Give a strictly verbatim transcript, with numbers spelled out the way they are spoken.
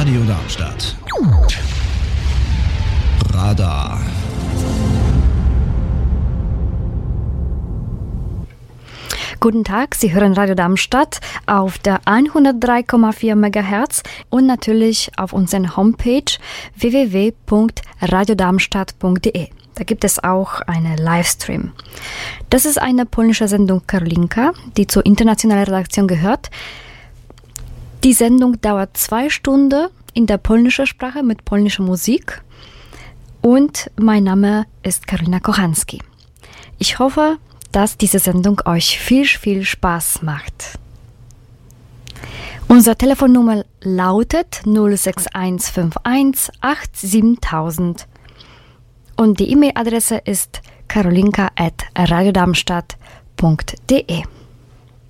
Radio Darmstadt. Radar. Guten Tag, Sie hören Radio Darmstadt auf der hundertdrei Komma vier Megahertz und natürlich auf unserer Homepage w w w punkt radiodarmstadt punkt d e. Da gibt es auch einen Livestream. Das ist eine polnische Sendung Karolinka, die zur internationalen Redaktion gehört. Die Sendung dauert zwei Stunden in der polnischen Sprache mit polnischer Musik. Und mein Name ist Karolina Kochanski. Ich hoffe, dass diese Sendung euch viel, viel Spaß macht. Unsere Telefonnummer lautet null sechs eins fünf eins acht sieben tausend und die E-Mail-Adresse ist karolinka at radiodarmstadt punkt d e.